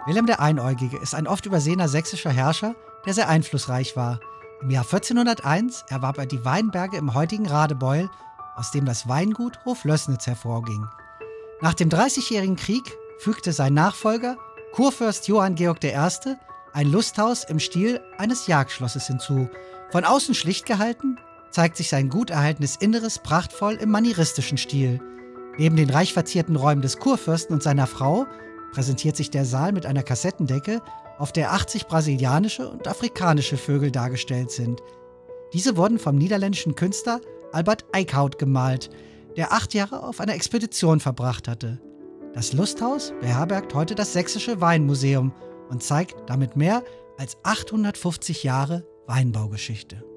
Wilhelm der Einäugige ist ein oft übersehener sächsischer Herrscher, der sehr einflussreich war. Im Jahr 1401 erwarb er die Weinberge im heutigen Radebeul, aus dem das Weingut Hoflößnitz hervorging. Nach dem Dreißigjährigen Krieg fügte sein Nachfolger, Kurfürst Johann Georg I., ein Lusthaus im Stil eines Jagdschlosses hinzu. Von außen schlicht gehalten, zeigt sich sein gut erhaltenes Inneres prachtvoll im manieristischen Stil. Neben den reich verzierten Räumen des Kurfürsten und seiner Frau präsentiert sich der Saal mit einer Kassettendecke, auf der 80 brasilianische und afrikanische Vögel dargestellt sind. Diese wurden vom niederländischen Künstler Albert Eickhout gemalt, der 8 Jahre auf einer Expedition verbracht hatte. Das Lusthaus beherbergt heute das Sächsische Weinmuseum und zeigt damit mehr als 850 Jahre Weinbaugeschichte.